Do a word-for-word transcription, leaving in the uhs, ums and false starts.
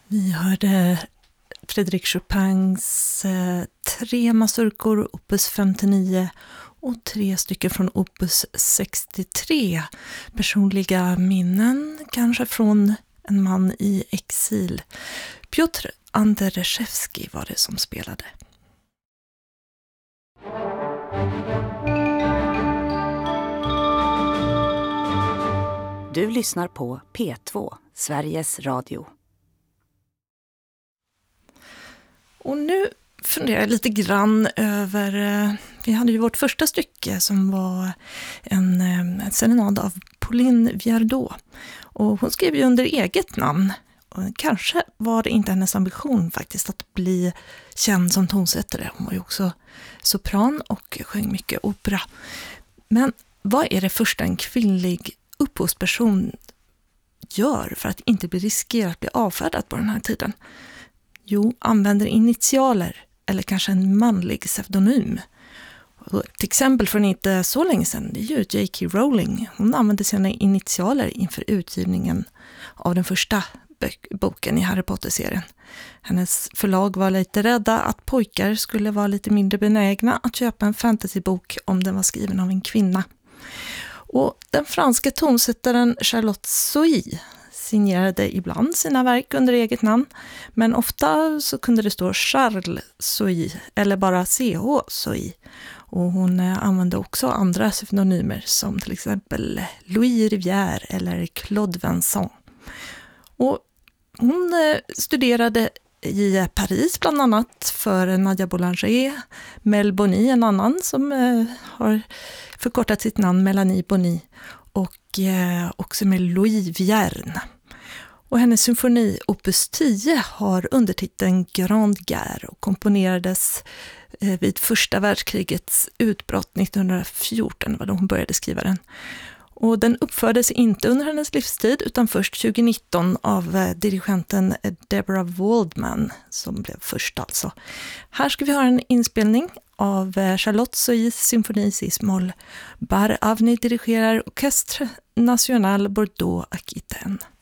Vi hörde Frédéric Chopins eh, tre mazurkor, opus femtionio och tre stycken från opus sextiotre. Personliga minnen, kanske från en man i exil. Piotr Anderszewski var det som spelade. Du lyssnar på P två, Sveriges Radio. Och nu funderar jag lite grann över, vi hade ju vårt första stycke som var en, en serenad av Pauline Viardot. Och hon skrev ju under eget namn. Och kanske var det inte hennes ambition faktiskt att bli känd som tonsättare. Hon var ju också sopran och sjöng mycket opera. Men vad är det första en kvinnlig upphovsperson gör för att inte bli riskerad att bli avfärdad på den här tiden? Jo, använder initialer eller kanske en manlig pseudonym. Ett exempel från inte så länge sedan det är ju J K Rowling. Hon använde sina initialer inför utgivningen av den första boken i Harry Potter-serien. Hennes förlag var lite rädda att pojkar skulle vara lite mindre benägna att köpa en fantasybok om den var skriven av en kvinna. Och den franska tonsättaren Charlotte Sohi signerade ibland sina verk under eget namn, men ofta så kunde det stå Charles Sohi eller bara C H Sohi. Och hon använde också andra pseudonymer som till exempel Louis Rivière eller Claude Vincent. Och hon studerade i Paris bland annat för Nadia Boulanger, Mel Boni, en annan som har förkortat sitt namn Melanie Boni, och också med Louis Vierne. Och hennes symfoni Opus tio har undertiteln Grande Guerre och komponerades vid första världskrigets utbrott nittonhundrafjorton, var då hon började skriva den. Och den uppfördes inte under hennes livstid utan först tjugonitton av dirigenten Deborah Waldman som blev först alltså. Här ska vi höra en inspelning av Charlotte Sohis symfoni Cis-moll. Bar Avni dirigerar Orchestre National Bordeaux Aquitaine.